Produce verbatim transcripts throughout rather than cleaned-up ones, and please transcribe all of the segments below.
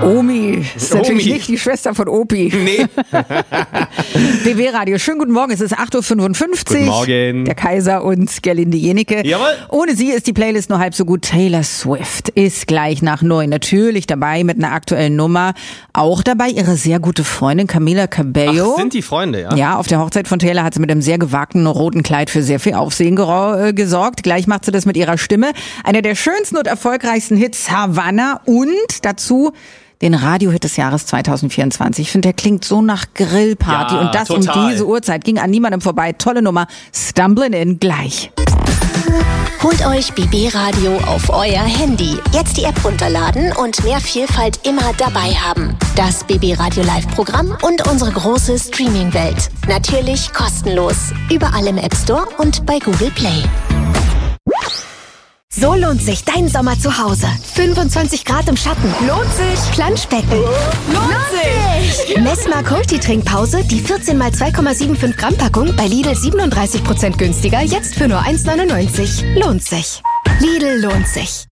Omi. Das ist natürlich Omi. nicht die Schwester von Opi. Nee. B W-Radio, schönen guten Morgen. Es ist acht Uhr fünfundfünfzig. Guten Morgen. Der Kaiser und Gerlinde Jenecke. Jawohl. Ohne sie ist die Playlist nur halb so gut. Taylor Swift ist gleich nach neun natürlich dabei mit einer aktuellen Nummer. Auch dabei ihre sehr gute Freundin Camila Cabello. Ach, sind die Freunde, ja? Ja, auf der Hochzeit von Taylor hat sie mit einem sehr gewagten roten Kleid für sehr viel Aufsehen gero- äh, gesorgt. Gleich macht sie das mit ihrer Stimme. Einer der schönsten und erfolgreichsten Hits, Havana, und dazu den Radiohit des Jahres zwanzig vierundzwanzig. Ich finde, der klingt so nach Grillparty. Ja, und das total. um diese Uhrzeit ging an niemandem vorbei. Tolle Nummer. Stumblin' In gleich. Holt euch B B Radio auf euer Handy. Jetzt die App runterladen und mehr Vielfalt immer dabei haben. Das B B Radio Live-Programm und unsere große Streaming-Welt. Natürlich kostenlos. Überall im App Store und bei Google Play. So lohnt sich dein Sommer zu Hause. fünfundzwanzig Grad im Schatten. Lohnt sich. Planschbecken. Lohnt sich. Messmer Multi-Trinkpause, die vierzehn mal zwei Komma fünfundsiebzig Gramm Packung bei Lidl siebenunddreißig Prozent günstiger, jetzt für nur eins neunundneunzig. Lohnt sich. Lidl lohnt sich.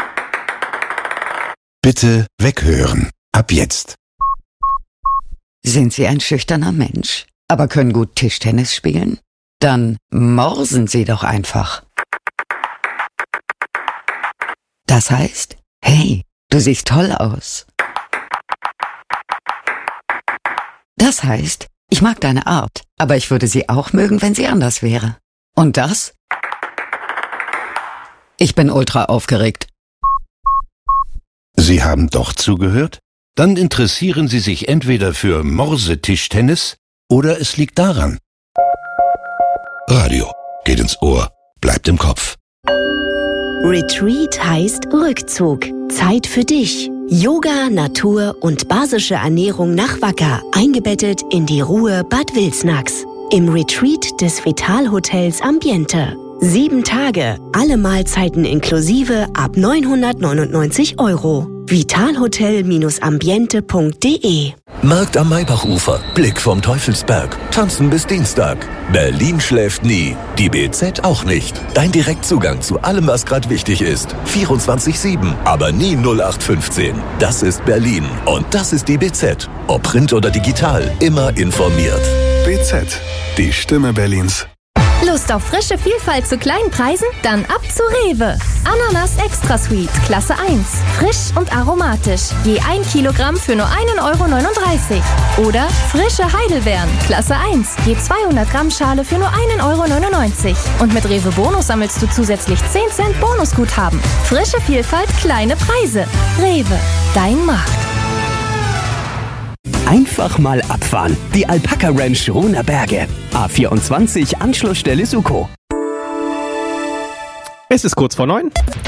Bitte weghören. Ab jetzt. Sind Sie ein schüchterner Mensch, aber können gut Tischtennis spielen? Dann morsen Sie doch einfach. Das heißt, hey, du siehst toll aus. Das heißt, ich mag deine Art, aber ich würde sie auch mögen, wenn sie anders wäre. Und das? Ich bin ultra aufgeregt. Sie haben doch zugehört? Dann interessieren Sie sich entweder für Morsetischtennis oder es liegt daran. Radio geht ins Ohr, bleibt im Kopf. Retreat heißt Rückzug. Zeit für dich. Yoga, Natur und basische Ernährung nach Wacker. Eingebettet in die Ruhe Bad Wilsnax. Im Retreat des Vital-Hotels Ambiente. Sieben Tage, alle Mahlzeiten inklusive ab neunhundertneunundneunzig Euro. vitalhotel ambiente punkt de. Markt am Maybachufer, Blick vom Teufelsberg, tanzen bis Dienstag. Berlin schläft nie, die B Z auch nicht. Dein Direktzugang zu allem, was gerade wichtig ist. vierundzwanzig sieben, aber nie null acht fünfzehn. Das ist Berlin und das ist die B Z. Ob Print oder digital, immer informiert. B Z, die Stimme Berlins. Lust auf frische Vielfalt zu kleinen Preisen? Dann ab zu Rewe. Ananas Extra Sweet, Klasse eins. Frisch und aromatisch. Je ein Kilogramm für nur ein Euro neununddreißig. Oder frische Heidelbeeren, Klasse eins. Je zweihundert Gramm Schale für nur ein Euro neunundneunzig. Und mit Rewe Bonus sammelst du zusätzlich zehn Cent Bonusguthaben. Frische Vielfalt, kleine Preise. Rewe, dein Markt. Einfach mal abfahren. Die Alpaka Ranch Ruhner Berge. A vierundzwanzig, Anschlussstelle Suko. Es ist kurz vor neun.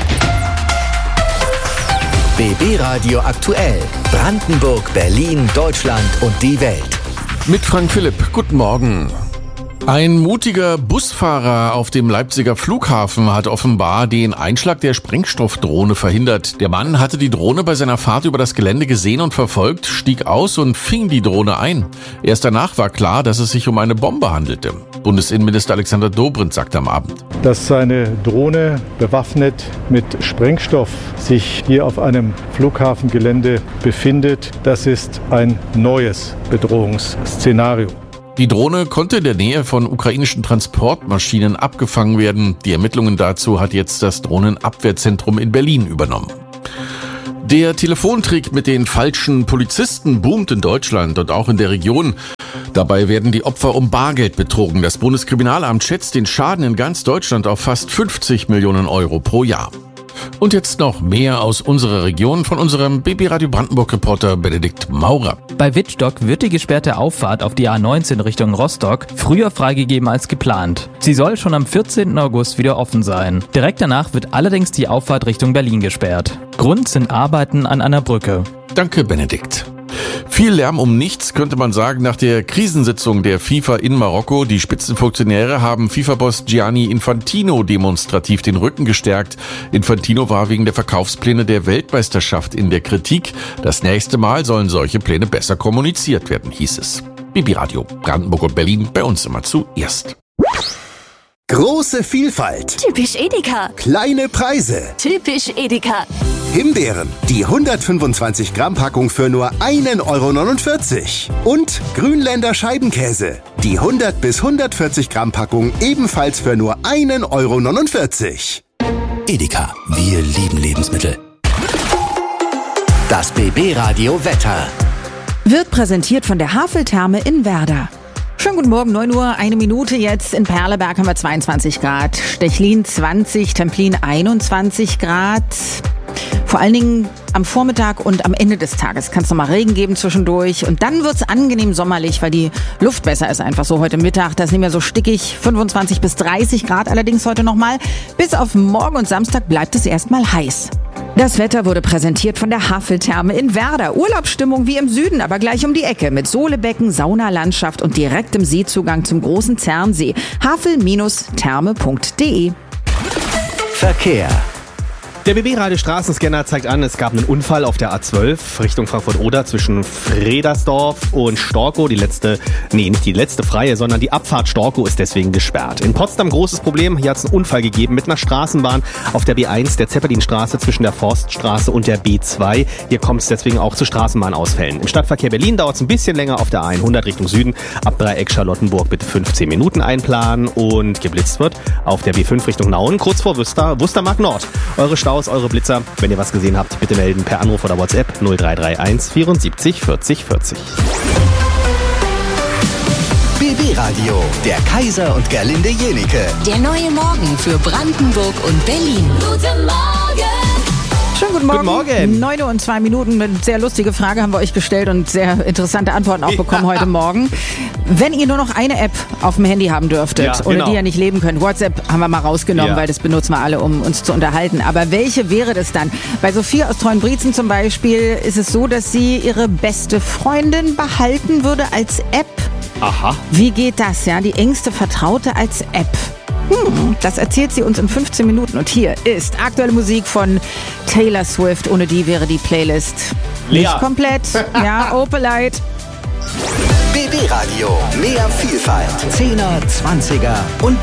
B B Radio aktuell. Brandenburg, Berlin, Deutschland und die Welt. Mit Frank Philipp. Guten Morgen. Ein mutiger Busfahrer auf dem Leipziger Flughafen hat offenbar den Einschlag der Sprengstoffdrohne verhindert. Der Mann hatte die Drohne bei seiner Fahrt über das Gelände gesehen und verfolgt, stieg aus und fing die Drohne ein. Erst danach war klar, dass es sich um eine Bombe handelte. Bundesinnenminister Alexander Dobrindt sagte am Abend: Dass eine Drohne bewaffnet mit Sprengstoff sich hier auf einem Flughafengelände befindet, das ist ein neues Bedrohungsszenario. Die Drohne konnte in der Nähe von ukrainischen Transportmaschinen abgefangen werden. Die Ermittlungen dazu hat jetzt das Drohnenabwehrzentrum in Berlin übernommen. Der Telefontrick mit den falschen Polizisten boomt in Deutschland und auch in der Region. Dabei werden die Opfer um Bargeld betrogen. Das Bundeskriminalamt schätzt den Schaden in ganz Deutschland auf fast fünfzig Millionen Euro pro Jahr. Und jetzt noch mehr aus unserer Region von unserem B B Radio Brandenburg-Reporter Benedikt Maurer. Bei Wittstock wird die gesperrte Auffahrt auf die A neunzehn Richtung Rostock früher freigegeben als geplant. Sie soll schon am vierzehnten August wieder offen sein. Direkt danach wird allerdings die Auffahrt Richtung Berlin gesperrt. Grund sind Arbeiten an einer Brücke. Danke, Benedikt. Viel Lärm um nichts, könnte man sagen, nach der Krisensitzung der FIFA in Marokko. Die Spitzenfunktionäre haben FIFA-Boss Gianni Infantino demonstrativ den Rücken gestärkt. Infantino war wegen der Verkaufspläne der Weltmeisterschaft in der Kritik. Das nächste Mal sollen solche Pläne besser kommuniziert werden, hieß es. B B Radio, Brandenburg und Berlin, bei uns immer zuerst. Große Vielfalt. Typisch Edeka. Kleine Preise. Typisch Edeka. Himbeeren, die hundertfünfundzwanzig Gramm Packung für nur einen Euro neunundvierzig. Und Grünländer Scheibenkäse, die hundert bis hundertvierzig Gramm Packung ebenfalls für nur einen Euro neunundvierzig. Edeka, wir lieben Lebensmittel. Das B B-Radio Wetter. Wird präsentiert von der Haveltherme in Werder. Schönen guten Morgen, neun Uhr, eine Minute jetzt. In Perleberg haben wir zweiundzwanzig Grad, Stechlin zwanzig, Templin einundzwanzig Grad. Vor allen Dingen am Vormittag und am Ende des Tages kann es nochmal Regen geben zwischendurch. Und dann wird's angenehm sommerlich, weil die Luft besser ist einfach so heute Mittag. Das ist nicht mehr so stickig, fünfundzwanzig bis dreißig Grad allerdings heute nochmal. Bis auf morgen und Samstag bleibt es erstmal heiß. Das Wetter wurde präsentiert von der Haveltherme in Werder. Urlaubsstimmung wie im Süden, aber gleich um die Ecke mit Sohlebecken, Saunalandschaft und direktem Seezugang zum großen Zernsee. havel Bindestrich therme punkt de. Verkehr. Der B B-Radio Straßenscanner zeigt an, es gab einen Unfall auf der A zwölf Richtung Frankfurt-Oder zwischen Fredersdorf und Storkow. Die letzte, nee, nicht die letzte freie, sondern die Abfahrt Storkow ist deswegen gesperrt. In Potsdam großes Problem, hier hat es einen Unfall gegeben mit einer Straßenbahn auf der B eins, der Zeppelinstraße zwischen der Forststraße und der B zwei. Hier kommt es deswegen auch zu Straßenbahnausfällen. Im Stadtverkehr Berlin dauert es ein bisschen länger auf der hundert Richtung Süden. Ab Dreieck Charlottenburg bitte fünfzehn Minuten einplanen und geblitzt wird auf der B fünf Richtung Nauen, kurz vor Wüster, Wustermark Nord. Eure Stau aus eure Blitzer. Wenn ihr was gesehen habt, bitte melden per Anruf oder WhatsApp null drei drei eins vierundsiebzig vierzig vierzig. B B-Radio, der Kaiser und Gerlinde Jenike. Der neue Morgen für Brandenburg und Berlin. Guten Morgen. Schönen guten Morgen. Guten Morgen. neun Uhr und zwei Minuten. Eine sehr lustige Frage haben wir euch gestellt und sehr interessante Antworten auch bekommen heute Morgen. Wenn ihr nur noch eine App auf dem Handy haben dürftet, Ja, ohne genau. die ihr nicht leben könnt, WhatsApp haben wir mal rausgenommen, Ja. weil das benutzen wir alle, um uns zu unterhalten. Aber welche wäre das dann? Bei Sophie aus Treuenbrietzen zum Beispiel ist es so, dass sie ihre beste Freundin behalten würde als App. Aha. Wie geht das, ja? Die engste Vertraute als App. Hm, das erzählt sie uns in fünfzehn Minuten. Und hier ist aktuelle Musik von Taylor Swift. Ohne die wäre die Playlist Leer. nicht komplett. Ja, Opelite. B B-Radio, mehr Vielfalt. Zehner, Zwanziger und